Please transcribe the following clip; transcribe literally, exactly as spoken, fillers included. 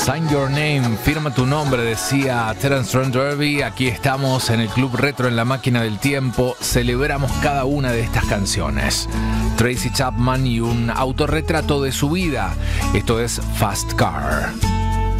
Sign Your Name, firma tu nombre, decía Terence Trent D'Arby. Aquí estamos en el Club Retro en la Máquina del Tiempo. Celebramos cada una de estas canciones. Tracy Chapman y un autorretrato de su vida. Esto es Fast Car.